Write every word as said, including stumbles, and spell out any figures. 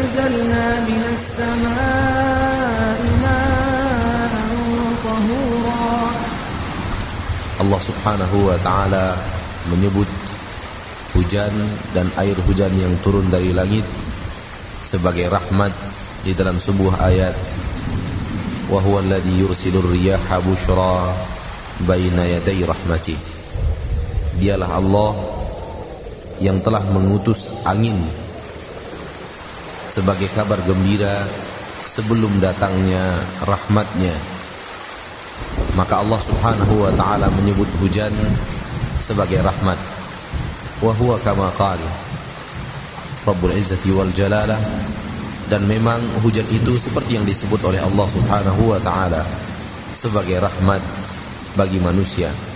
أنزلنا من السماء ماء طهورا. Allah Subhanahu wa taala menyebut hujan dan air hujan yang turun dari langit sebagai rahmat di dalam sebuah ayat, wa huwa alladhi yursilur riyaha bushra baina yaday rahmatih. Dialah Allah yang telah mengutus angin sebagai kabar gembira sebelum datangnya rahmatnya. Maka Allah Subhanahu wa ta'ala menyebut hujan sebagai rahmat. Wa huwa kama qala Rabbul Izzati wal Jalalah. Dan memang hujan itu seperti yang disebut oleh Allah Subhanahu wa ta'ala sebagai rahmat bagi manusia.